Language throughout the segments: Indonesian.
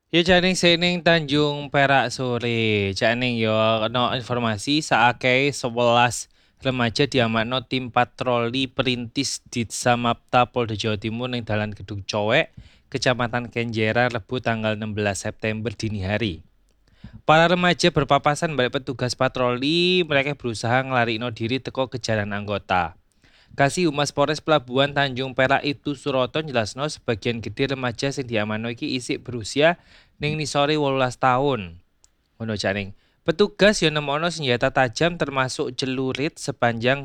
Ya janing sening Tanjung Perak sore. Janing yo ono informasi saakeh 11 remaja diamanno tim patroli perintis Ditsamapta Polda Jawa Timur ning Dalan Gedung Cowek, Kecamatan Kenjeran, Rebu tanggal 16 September dini hari. Para remaja berpapasan balik petugas patroli, mereka berusaha ngelarikno diri teko kejaran anggota. Kasih Humas Polres Pelabuhan Tanjung Perak Ibtu Suroto jelasno sebagian gede remaja sing diamanno iki isik berusia ning nisore 18 tahun. Ngono jaring. Petugas yo nemono senjata tajam termasuk celurit sepanjang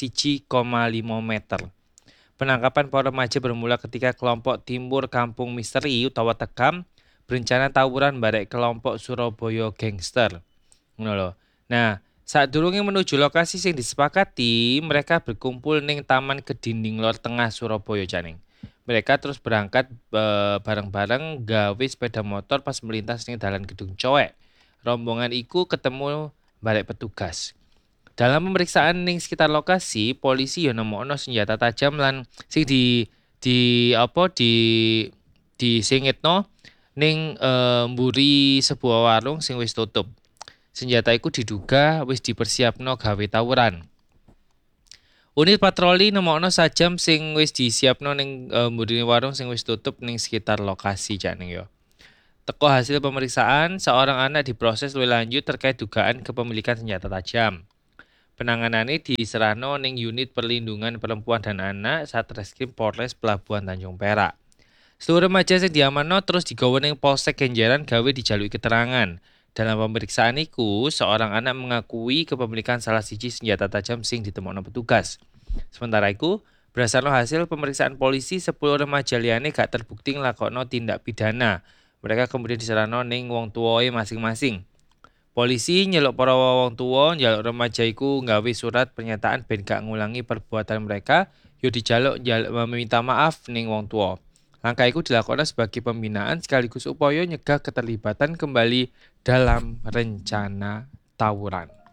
1,5 meter. Penangkapan para remaja bermula ketika kelompok Timur Kampung Misteri utawa Tekam berencana tawuran barek kelompok Surabaya Gangster. Ngono lho. Nah, sadurunge menuju lokasi sing disepakati, mereka berkumpul ning Taman Kedinding Lor Tengah Surabaya janing. Mereka terus berangkat bareng-bareng gawe sepeda motor pas melintas ning dalan Gedung Cowek. Rombongan iku ketemu balik petugas. Dalam pemeriksaan ning sekitar lokasi, polisi yo nemokno senjata tajam lan sing di apa di singitno ning mburi sebuah warung sing wis tutup. Senjata iku diduga wis dipersiapno gawe tawuran. Unit patroli nemokno sajam sing wis disiapno ning mburine warung sing wis tutup ning sekitar lokasi janing yo. Teko hasil pemeriksaan, seorang anak diproses lebih lanjut terkait dugaan kepemilikan senjata tajam. Penanganannya diserahno ning Unit Perlindungan Perempuan dan Anak Satreskrim Polres Pelabuhan Tanjung Perak. Seluruh remaja sing diamanno terus digawa ning Polsek Kenjeran gawe dijalui keterangan. Dalam pemeriksaan iku, seorang anak mengakui kepemilikan salah siji senjata tajam sing ditemokno petugas. Sementara itu, berdasarkan hasil pemeriksaan polisi, 10 remaja liyane gak terbukti nglakokno tindak pidana. Mereka kemudian diserahno ning wong tuwae masing-masing. Polisi nyeluk para wong tuwa njaluk remaja iku nggawe surat pernyataan ben gak ngulangi perbuatan mereka, yo dijaluk meminta maaf ning wong tuwa. Langkah itu dilakukan sebagai pembinaan sekaligus upaya nyegah keterlibatan kembali dalam rencana tawuran.